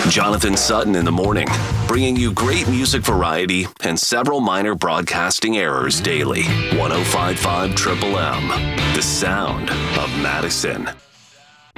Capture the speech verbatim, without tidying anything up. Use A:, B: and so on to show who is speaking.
A: Jonathan Sutton in the morning, bringing you great music variety and several minor broadcasting errors daily. one oh five point five Triple M, the sound of Madison.